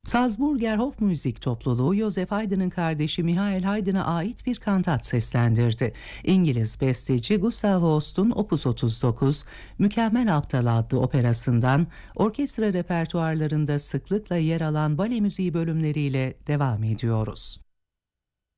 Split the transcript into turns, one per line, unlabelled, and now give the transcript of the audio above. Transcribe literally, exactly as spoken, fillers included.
Salzburger Hofmusik topluluğu Joseph Haydn'ın kardeşi Michael Haydn'a ait bir kantat seslendirdi. İngiliz besteci Gustav Holst'un Opus otuz dokuz, Mükemmel Aptal adlı operasından orkestra repertuarlarında sıklıkla yer alan bale müziği bölümleriyle devam ediyoruz.